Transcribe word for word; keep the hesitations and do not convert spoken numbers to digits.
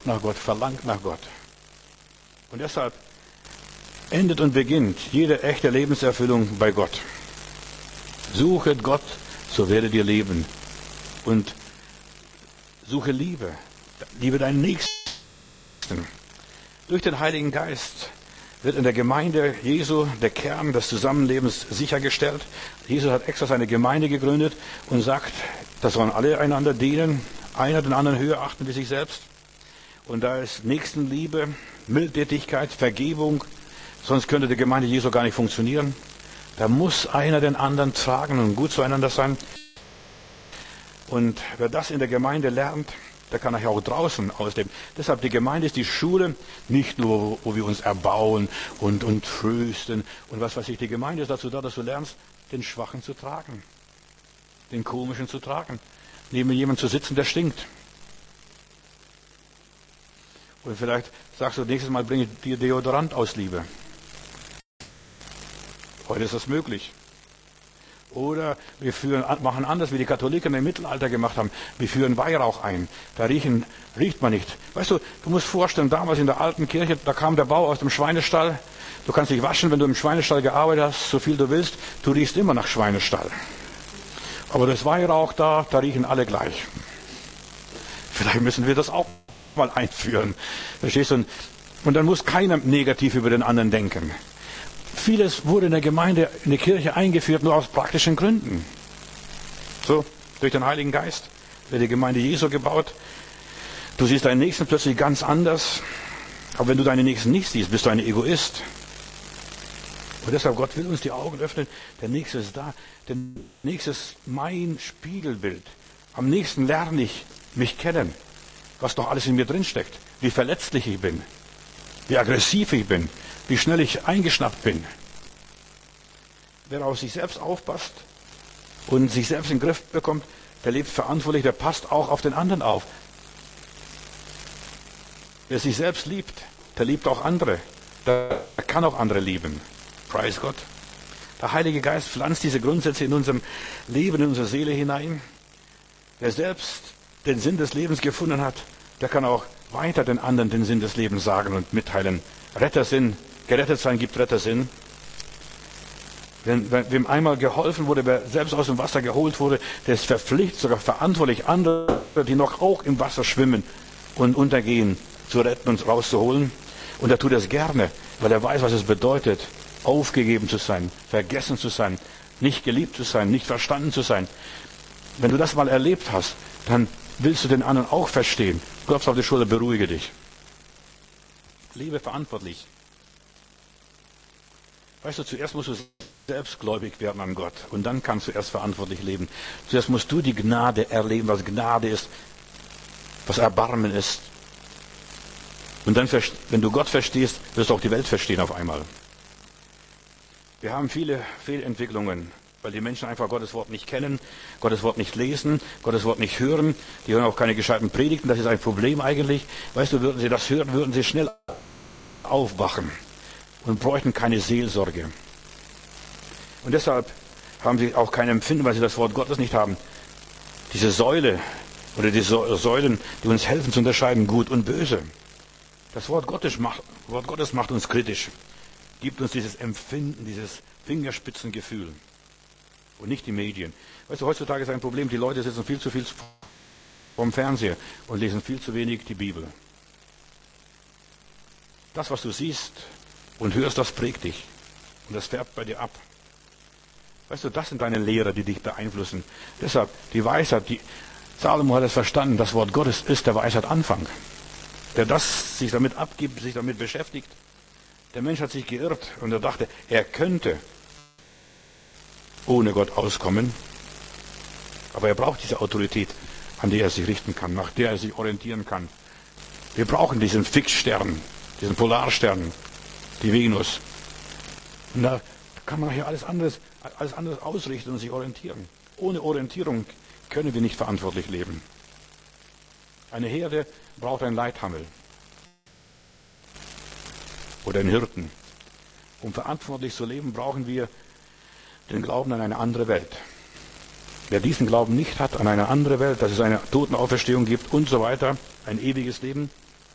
nach Gott, verlangt nach Gott. Und deshalb endet und beginnt jede echte Lebenserfüllung bei Gott. Suche Gott, so werdet ihr leben. Und suche Liebe. Liebe deinen Nächsten. Durch den Heiligen Geist wird in der Gemeinde Jesu der Kern des Zusammenlebens sichergestellt. Jesus hat extra seine Gemeinde gegründet und sagt, da sollen alle einander dienen, einer den anderen höher achten wie sich selbst. Und da ist Nächstenliebe, Mildtätigkeit, Vergebung, sonst könnte die Gemeinde Jesu gar nicht funktionieren. Da muss einer den anderen tragen und gut zueinander sein. Und wer das in der Gemeinde lernt, der kann nachher auch draußen ausleben. Deshalb, die Gemeinde ist die Schule, nicht nur, wo wir uns erbauen und, und trösten und was weiß ich. Die Gemeinde ist dazu da, dass du lernst, den Schwachen zu tragen, den Komischen zu tragen, neben jemandem zu sitzen, der stinkt. Und vielleicht sagst du, nächstes Mal bringe ich dir Deodorant aus Liebe. Heute ist das möglich. Oder wir führen, machen anders, wie die Katholiken im Mittelalter gemacht haben. Wir führen Weihrauch ein. Da riechen, riecht man nicht. Weißt du, du musst vorstellen, damals in der alten Kirche, da kam der Bau aus dem Schweinestall. Du kannst dich waschen, wenn du im Schweinestall gearbeitet hast, so viel du willst. Du riechst immer nach Schweinestall. Aber das Weihrauch da, da riechen alle gleich. Vielleicht müssen wir das auch mal einführen. Verstehst du? Und dann muss keiner negativ über den anderen denken. Vieles wurde in der Gemeinde, in der Kirche eingeführt, nur aus praktischen Gründen. So, durch den Heiligen Geist wird die Gemeinde Jesu gebaut. Du siehst deinen Nächsten plötzlich ganz anders. Aber wenn du deinen Nächsten nicht siehst, bist du ein Egoist. Und deshalb, Gott will uns die Augen öffnen. Der Nächste ist da. Der Nächste ist mein Spiegelbild. Am nächsten lerne ich mich kennen, was noch alles in mir drinsteckt. Wie verletzlich ich bin. Wie aggressiv ich bin. Wie schnell ich eingeschnappt bin. Wer auf sich selbst aufpasst und sich selbst in den Griff bekommt, der lebt verantwortlich, der passt auch auf den anderen auf. Wer sich selbst liebt, der liebt auch andere. Der kann auch andere lieben. Preis Gott. Der Heilige Geist pflanzt diese Grundsätze in unserem Leben, in unsere Seele hinein. Wer selbst den Sinn des Lebens gefunden hat, der kann auch weiter den anderen den Sinn des Lebens sagen und mitteilen. Rettersinn. Gerettet sein gibt Rettersinn. Wenn, wenn wem einmal geholfen wurde, wer selbst aus dem Wasser geholt wurde, der ist verpflichtet, sogar verantwortlich, andere, die noch auch im Wasser schwimmen und untergehen, zu retten und rauszuholen. Und er tut das gerne, weil er weiß, was es bedeutet, aufgegeben zu sein, vergessen zu sein, nicht geliebt zu sein, nicht verstanden zu sein. Wenn du das mal erlebt hast, dann willst du den anderen auch verstehen. Klopfst auf die Schulter, beruhige dich. Lebe verantwortlich. Weißt du, zuerst musst du selbstgläubig werden an Gott und dann kannst du erst verantwortlich leben. Zuerst musst du die Gnade erleben, was Gnade ist, was Erbarmen ist. Und dann, wenn du Gott verstehst, wirst du auch die Welt verstehen auf einmal. Wir haben viele Fehlentwicklungen, weil die Menschen einfach Gottes Wort nicht kennen, Gottes Wort nicht lesen, Gottes Wort nicht hören. Die hören auch keine gescheiten Predigten, das ist ein Problem eigentlich. Weißt du, würden sie das hören, würden sie schnell aufwachen und bräuchten keine Seelsorge. Und deshalb haben sie auch kein Empfinden, weil sie das Wort Gottes nicht haben. Diese Säule oder die Säulen, die uns helfen zu unterscheiden, gut und böse. Das Wort Gottes macht, Wort Gottes macht uns kritisch, gibt uns dieses Empfinden, dieses Fingerspitzengefühl und nicht die Medien. Weißt du, heutzutage ist ein Problem, die Leute sitzen viel zu viel vom Fernseher und lesen viel zu wenig die Bibel. Das, was du siehst und hörst, das prägt dich und das färbt bei dir ab. Weißt du, das sind deine Lehrer, die dich beeinflussen. Deshalb, die Weisheit, die Salomo hat es verstanden, das Wort Gottes ist der Weisheit Anfang. Der das sich damit abgibt, sich damit beschäftigt. Der Mensch hat sich geirrt und er dachte, er könnte ohne Gott auskommen. Aber er braucht diese Autorität, an die er sich richten kann, nach der er sich orientieren kann. Wir brauchen diesen Fixstern, diesen Polarstern, die Venus. Und da kann man hier alles anderes, alles anderes ausrichten und sich orientieren. Ohne Orientierung können wir nicht verantwortlich leben. Eine Herde braucht einen Leithammel oder einen Hirten. Um verantwortlich zu leben, brauchen wir den Glauben an eine andere Welt. Wer diesen Glauben nicht hat, an eine andere Welt, dass es eine Totenauferstehung gibt und so weiter, ein ewiges Leben,